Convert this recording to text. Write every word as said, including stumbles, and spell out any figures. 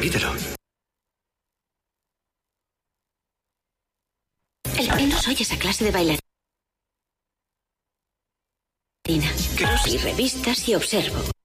Repítelo. El, no soy esa clase de bailarina. ¿Qué? Y revistas y observo.